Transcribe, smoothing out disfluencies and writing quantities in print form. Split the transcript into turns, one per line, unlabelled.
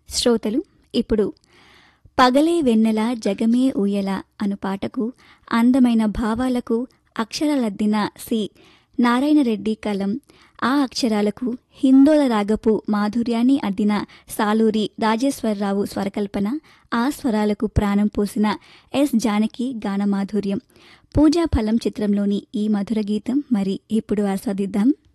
శ్రోతలు ఇప్పుడు పగలే వెన్నెల జగమే ఊయల అను పాటకు అందమైన భావాలకు అక్షరాలద్దిన సి నారాయణరెడ్డి కలం, ఆ అక్షరాలకు హిందోల రాగపు మాధుర్యాన్ని అద్దిన సాలూరి రాజేశ్వరరావు స్వరకల్పన, ఆ స్వరాలకు ప్రాణం పోసిన ఎస్ జానకి గానమాధుర్యం. పూజాఫలం చిత్రంలోని ఈ మధుర గీతం మరి ఇప్పుడు ఆస్వాదిద్దాం.